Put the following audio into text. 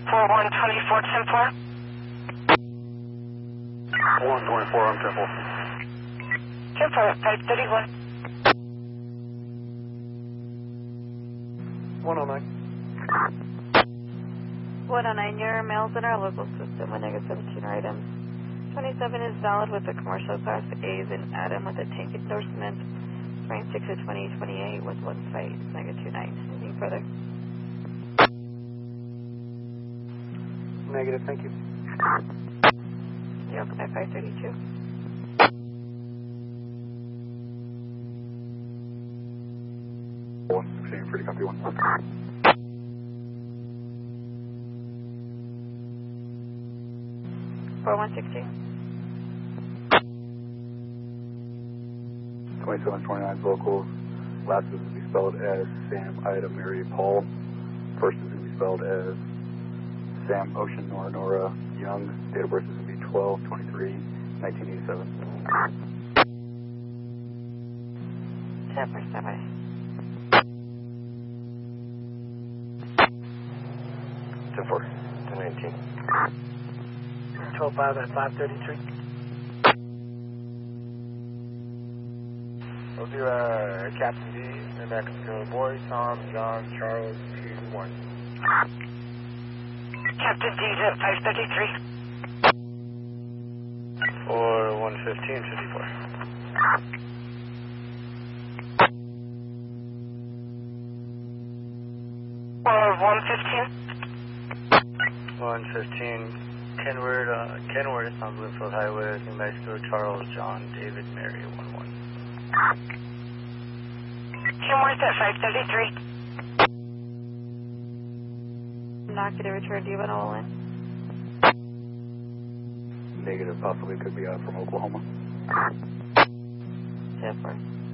4124 Temple. 124 on Temple. Temple, 531. 109. 109, your mail's in our local system with negative 17 items. 27 is valid with a commercial class A's and Adam with a tank endorsement. Spring 6 of 2028 with one site, negative 29. Anything further? Negative, thank you. You're open at 532. Pretty copy 1. 4160. 2729 locals. Last is going to be spelled as Sam, Ida, Mary, Paul. First is going to be spelled as Sam, Ocean, Nora, Nora, Young. Date of birth is going to be 12/23/1987. Temper, stand by. 10-4, 1019. 12-5 at 533. We'll do Captain D, New Mexico, Boy, Tom, John, Charles, 2-1. Captain D's at 533. Or 115-54. 115. 115, Kenworth on Bluefield Highway, New Mexico, Charles, John, David, Mary, 11. Kenworth at 533. Not going to return. Do you want to roll in? Negative, possibly could be from Oklahoma. 10-4.